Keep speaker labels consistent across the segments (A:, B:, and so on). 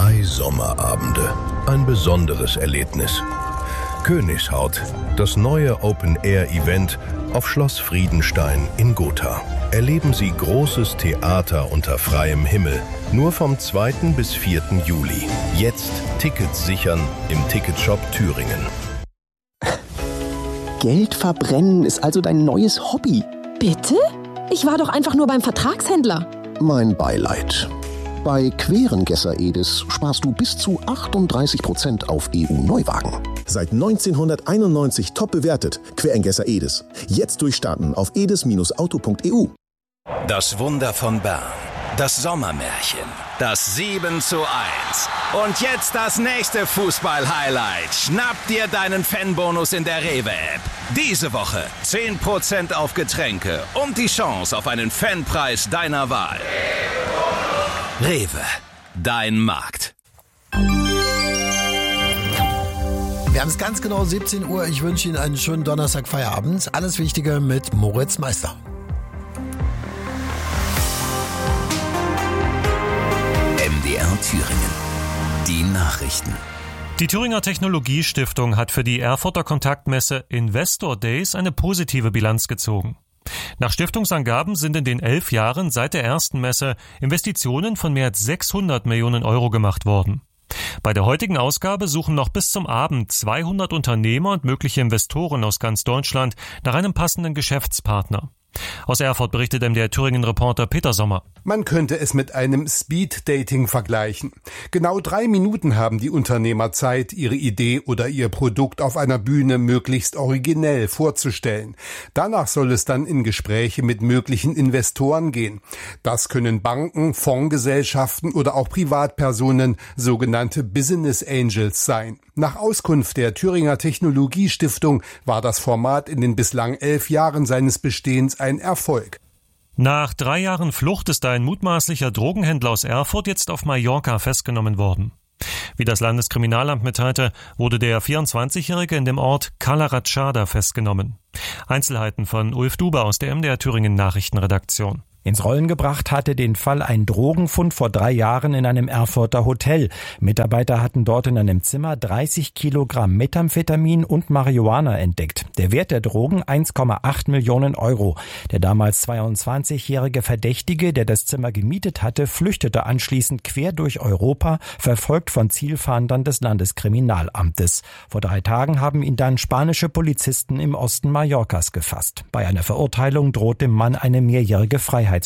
A: 3 Sommerabende. Ein besonderes Erlebnis. Königshaut, das neue Open-Air-Event auf Schloss Friedenstein in Gotha. Erleben Sie großes Theater unter freiem Himmel. Nur vom 2. bis 4. Juli. Jetzt Tickets sichern im Ticketshop Thüringen.
B: Geld verbrennen ist also dein neues Hobby.
C: Bitte? Ich war doch einfach nur beim Vertragshändler.
B: Mein Beileid. Bei Querengesser Edis sparst du bis zu 38% auf EU-Neuwagen.
D: Seit 1991 top bewertet. Querengesser Edis. Jetzt durchstarten auf edis-auto.eu.
E: Das Wunder von Bern. Das Sommermärchen. Das 7:1. Und jetzt das nächste Fußball-Highlight. Schnapp dir deinen Fanbonus in der Rewe-App. Diese Woche 10% auf Getränke und die Chance auf einen Fanpreis deiner Wahl. Rewe, dein Markt.
F: Wir haben es ganz genau 17 Uhr. Ich wünsche Ihnen einen schönen Donnerstag-Feierabend. Alles Wichtige mit Moritz Meister.
E: MDR Thüringen. Die Nachrichten.
G: Die Thüringer Technologiestiftung hat für die Erfurter Kontaktmesse Investor Days eine positive Bilanz gezogen. Nach Stiftungsangaben sind in den 11 Jahren seit der ersten Messe Investitionen von mehr als 600 Millionen Euro gemacht worden. Bei der heutigen Ausgabe suchen noch bis zum Abend 200 Unternehmer und mögliche Investoren aus ganz Deutschland nach einem passenden Geschäftspartner. Aus Erfurt berichtet MDR Thüringen-Reporter Peter Sommer.
H: Man könnte es mit einem Speed-Dating vergleichen. Genau 3 Minuten haben die Unternehmer Zeit, ihre Idee oder ihr Produkt auf einer Bühne möglichst originell vorzustellen. Danach soll es dann in Gespräche mit möglichen Investoren gehen. Das können Banken, Fondsgesellschaften oder auch Privatpersonen, sogenannte Business Angels sein. Nach Auskunft der Thüringer Technologiestiftung war das Format in den bislang 11 Jahren seines Bestehens ein Erfolg.
G: Nach 3 Jahren Flucht ist ein mutmaßlicher Drogenhändler aus Erfurt jetzt auf Mallorca festgenommen worden. Wie das Landeskriminalamt mitteilte, wurde der 24-Jährige in dem Ort Cala Ratxada festgenommen. Einzelheiten von Ulf Duber aus der MDR Thüringen Nachrichtenredaktion.
I: Ins Rollen gebracht hatte den Fall ein Drogenfund vor 3 Jahren in einem Erfurter Hotel. Mitarbeiter hatten dort in einem Zimmer 30 Kilogramm Methamphetamin und Marihuana entdeckt. Der Wert der Drogen 1,8 Millionen Euro. Der damals 22-jährige Verdächtige, der das Zimmer gemietet hatte, flüchtete anschließend quer durch Europa, verfolgt von Zielfahndern des Landeskriminalamtes. Vor 3 Tagen haben ihn dann spanische Polizisten im Osten Mallorcas gefasst. Bei einer Verurteilung droht dem Mann eine mehrjährige Freiheitsstrafe.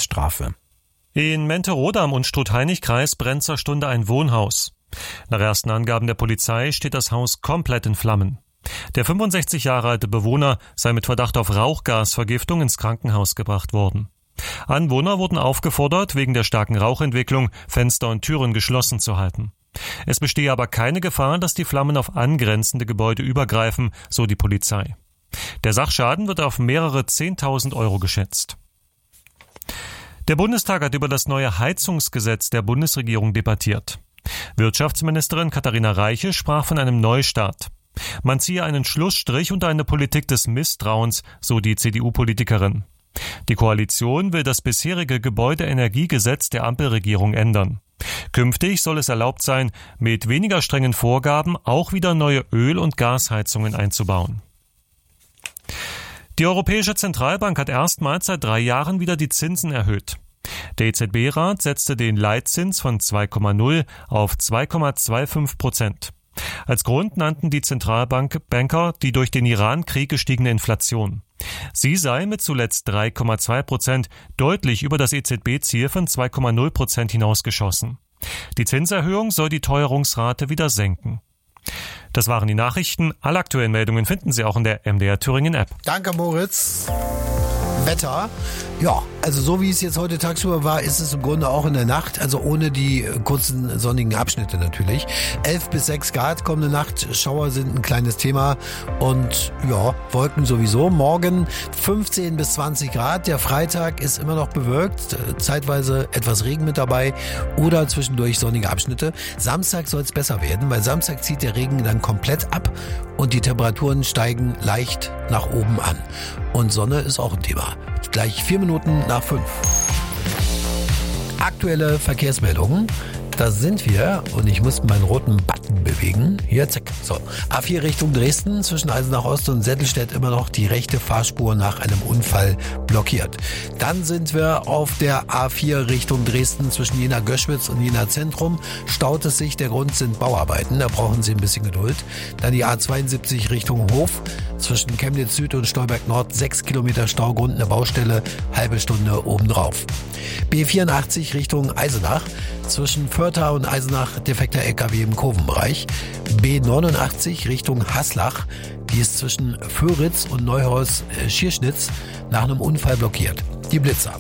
G: In Menterode am Unstrut-Heinig-Kreis brennt zur Stunde ein Wohnhaus. Nach ersten Angaben der Polizei steht das Haus komplett in Flammen. Der 65 Jahre alte Bewohner sei mit Verdacht auf Rauchgasvergiftung ins Krankenhaus gebracht worden. Anwohner wurden aufgefordert, wegen der starken Rauchentwicklung Fenster und Türen geschlossen zu halten. Es bestehe aber keine Gefahr, dass die Flammen auf angrenzende Gebäude übergreifen, so die Polizei. Der Sachschaden wird auf mehrere 10.000 Euro geschätzt. Der Bundestag hat über das neue Heizungsgesetz der Bundesregierung debattiert. Wirtschaftsministerin Katharina Reiche sprach von einem Neustart. Man ziehe einen Schlussstrich unter eine Politik des Misstrauens, so die CDU-Politikerin. Die Koalition will das bisherige Gebäudeenergiegesetz der Ampelregierung ändern. Künftig soll es erlaubt sein, mit weniger strengen Vorgaben auch wieder neue Öl- und Gasheizungen einzubauen. Die Europäische Zentralbank hat erstmals seit 3 Jahren wieder die Zinsen erhöht. Der EZB-Rat setzte den Leitzins von 2,0 auf 2,25%. Als Grund nannten die Zentralbankbanker die durch den Iran-Krieg gestiegene Inflation. Sie sei mit zuletzt 3,2% deutlich über das EZB-Ziel von 2,0% hinausgeschossen. Die Zinserhöhung soll die Teuerungsrate wieder senken. Das waren die Nachrichten. Alle aktuellen Meldungen finden Sie auch in der MDR Thüringen App.
F: Danke, Moritz. Wetter. Ja, also so wie es jetzt heute tagsüber war, ist es im Grunde auch in der Nacht, also ohne die kurzen sonnigen Abschnitte natürlich. 11 bis 6 Grad kommende Nacht, Schauer sind ein kleines Thema und ja, Wolken sowieso. Morgen 15 bis 20 Grad, der Freitag ist immer noch bewölkt, zeitweise etwas Regen mit dabei oder zwischendurch sonnige Abschnitte. Samstag soll es besser werden, weil Samstag zieht der Regen dann komplett ab und die Temperaturen steigen leicht nach oben an. Und Sonne ist auch ein Thema. Gleich 4 Minuten nach 5. Aktuelle Verkehrsmeldungen. da sind wir und ich muss meinen roten Button bewegen. Hier, zack. So, A4 Richtung Dresden, zwischen Eisenach Ost und Settelstedt immer noch die rechte Fahrspur nach einem Unfall blockiert. Dann sind wir auf der A4 Richtung Dresden, zwischen Jena-Göschwitz und Jena-Zentrum. Staut es sich, der Grund sind Bauarbeiten, da brauchen Sie ein bisschen Geduld. Dann die A72 Richtung Hof, zwischen Chemnitz Süd und Stolberg Nord 6 Kilometer Staugrund, eine Baustelle, halbe Stunde obendrauf. B84 Richtung Eisenach, zwischen Vörtha und Eisenach defekter LKW im Kurvenbereich. B89 Richtung Haslach, die ist zwischen Föritz und Neuhaus-Schierschnitz nach einem Unfall blockiert. Die Blitzer.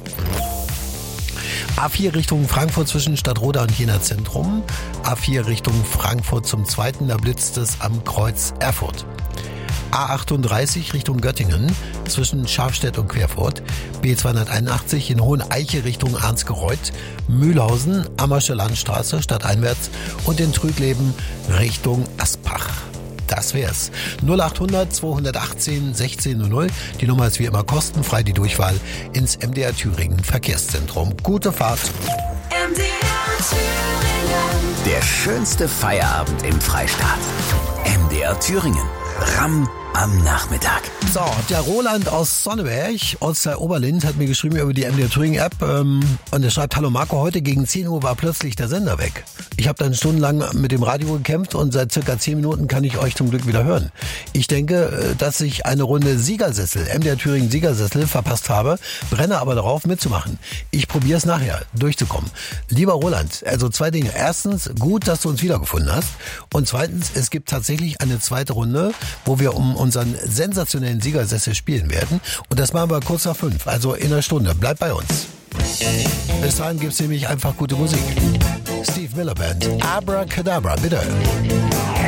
F: A4 Richtung Frankfurt zwischen Stadtroda und Jena Zentrum. A4 Richtung Frankfurt zum Zweiten, da blitzt es am Kreuz Erfurt. A38 Richtung Göttingen zwischen Schafstedt und Querfurt, B281 in Hoheneiche Richtung Arnsgereuth, Mühlhausen, Ammersche Landstraße stadteinwärts und in Trügleben Richtung Aspach. Das wär's. 0800 218 1600. Die Nummer ist wie immer kostenfrei, die Durchwahl ins MDR Thüringen Verkehrszentrum. Gute Fahrt.
J: MDR Thüringen. Der schönste Feierabend im Freistaat. MDR Thüringen. Ramm am Nachmittag.
F: So, der Roland aus Sonneberg, Ortsteil Oberlind, hat mir geschrieben über die MDR Thüringen App und er schreibt: Hallo Marco, heute gegen 10 Uhr war plötzlich der Sender weg. Ich habe dann stundenlang mit dem Radio gekämpft und seit circa 10 Minuten kann ich euch zum Glück wieder hören. Ich denke, dass ich eine Runde Siegersessel, MDR Thüringen Siegersessel verpasst habe, brenne aber darauf mitzumachen. Ich probiere es nachher, durchzukommen. Lieber Roland, also 2 Dinge. Erstens, gut, dass du uns wiedergefunden hast. Und zweitens, es gibt tatsächlich eine zweite Runde, wo wir um unseren sensationellen Siegersessel spielen werden. Und das machen wir kurz nach 5, also in einer Stunde. Bleibt bei uns. Bis dahin gibt's nämlich einfach gute Musik. Steve Miller Band, Abracadabra, bitte.